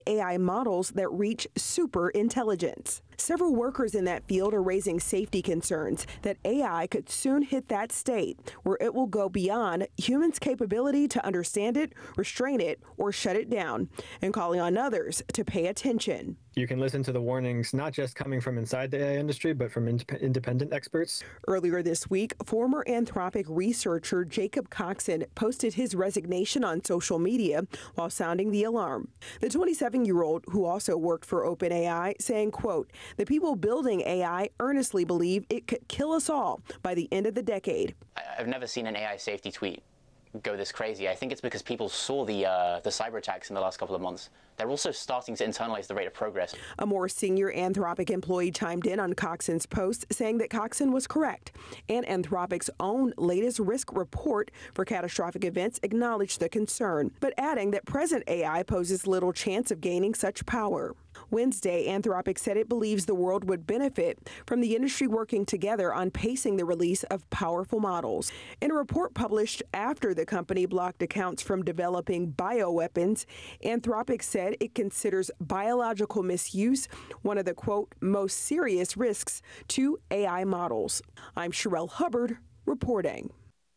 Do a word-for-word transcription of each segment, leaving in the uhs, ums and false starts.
A I models that reach super intelligence. Several workers in that field are raising safety concerns that A I could soon hit that state where it will go beyond humans' capability to understand it, restrain it, or shut it down, and calling on others to pay attention. You can listen to the warnings not just coming from inside the A I industry, but from indep- independent experts. Earlier this week, former Anthropic researcher Jacob Coxon posted his resignation on social media while sounding the alarm. The twenty-seven-year-old, who also worked for OpenAI, saying, quote, "The people building A I earnestly believe it could kill us all by the end of the decade." I've never seen an A I safety tweet go this crazy. I think it's because people saw the uh, the cyber attacks in the last couple of months. They're also starting to internalize the rate of progress. A more senior Anthropic employee chimed in on Coxon's post, saying that Coxon was correct, and Anthropic's own latest risk report for catastrophic events acknowledged the concern, but adding that present A I poses little chance of gaining such power. Wednesday, Anthropic said it believes the world would benefit from the industry working together on pacing the release of powerful models. In a report published after the company blocked accounts from developing bioweapons, Anthropic said it considers biological misuse one of the, quote, most serious risks to A I models. I'm Sherelle Hubbard reporting.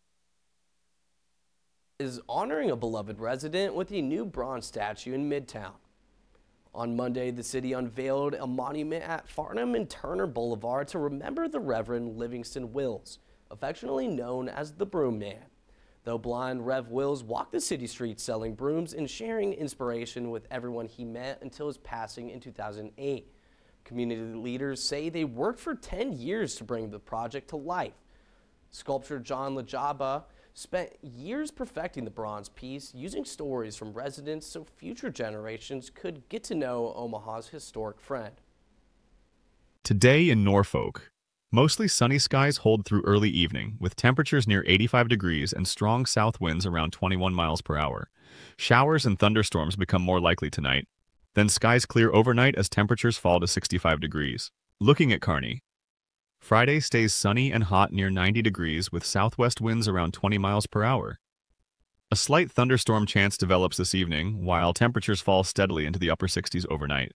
Is honoring a beloved resident with a new bronze statue in Midtown. On Monday, the city unveiled a monument at Farnham and Turner Boulevard to remember the Reverend Livingston Wills, affectionately known as the Broom Man. Though blind, Rev Wills walked the city streets selling brooms and sharing inspiration with everyone he met until his passing in two thousand eight. Community leaders say they worked for ten years to bring the project to life. Sculptor John Lajaba spent years perfecting the bronze piece, using stories from residents so future generations could get to know Omaha's historic friend. Today in Norfolk, mostly sunny skies hold through early evening, with temperatures near eighty-five degrees and strong south winds around twenty-one miles per hour. Showers and thunderstorms become more likely tonight. Then skies clear overnight as temperatures fall to sixty-five degrees. Looking at Kearney, Friday stays sunny and hot near ninety degrees with southwest winds around twenty miles per hour. A slight thunderstorm chance develops this evening, while temperatures fall steadily into the upper sixties overnight.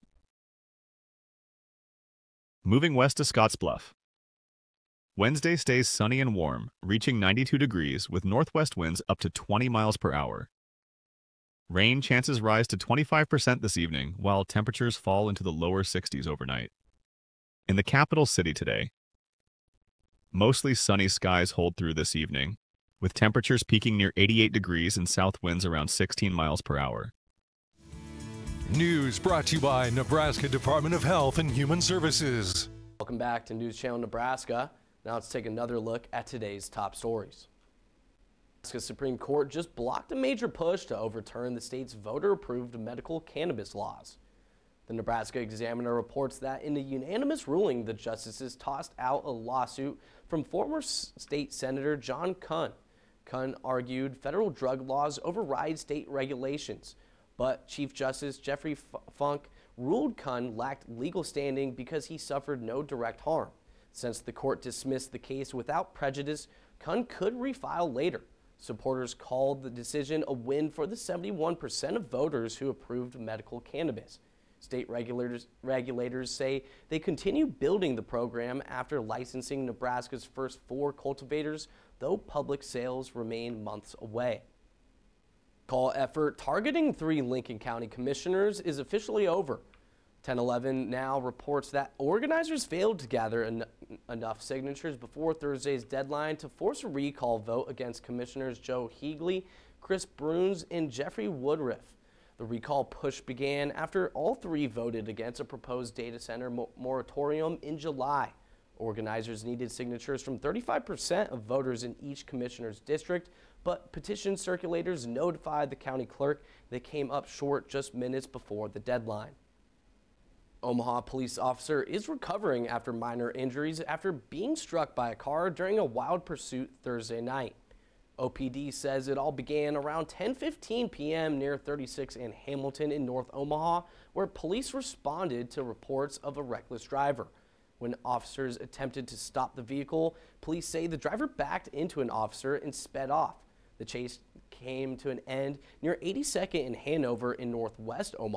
Moving west to Scottsbluff. Wednesday stays sunny and warm, reaching ninety-two degrees with northwest winds up to twenty miles per hour. Rain chances rise to twenty-five percent this evening, while temperatures fall into the lower sixties overnight. In the capital city today, mostly sunny skies hold through this evening, with temperatures peaking near eighty-eight degrees and south winds around sixteen miles per hour. News brought to you by Nebraska Department of Health and Human Services. Welcome back to News Channel Nebraska. Now let's take another look at today's top stories. The Supreme Court just blocked a major push to overturn the state's voter-approved medical cannabis laws. The Nebraska Examiner reports that in a unanimous ruling, the justices tossed out a lawsuit from former state Senator John Kuhn. Kuhn argued federal drug laws override state regulations, but Chief Justice Jeffrey Funk ruled Kuhn lacked legal standing because he suffered no direct harm. Since the court dismissed the case without prejudice, Kuhn could refile later. Supporters called the decision a win for the seventy-one percent of voters who approved medical cannabis. State regulators, regulators say they continue building the program after licensing Nebraska's first four cultivators, though public sales remain months away. Call effort targeting three Lincoln County commissioners is officially over. ten eleven now reports that organizers failed to gather en enough signatures before Thursday's deadline to force a recall vote against Commissioners Joe Higley, Chris Bruns, and Jeffrey Woodruff. The recall push began after all three voted against a proposed data center mo moratorium in July. Organizers needed signatures from thirty-five percent of voters in each commissioner's district, but petition circulators notified the county clerk they came up short just minutes before the deadline. Omaha police officer is recovering after minor injuries after being struck by a car during a wild pursuit Thursday night. O P D says it all began around ten fifteen p m near thirty-six and Hamilton in North Omaha, where police responded to reports of a reckless driver. When officers attempted to stop the vehicle, police say the driver backed into an officer and sped off. The chase came to an end near eighty-second and Hanover in northwest Omaha.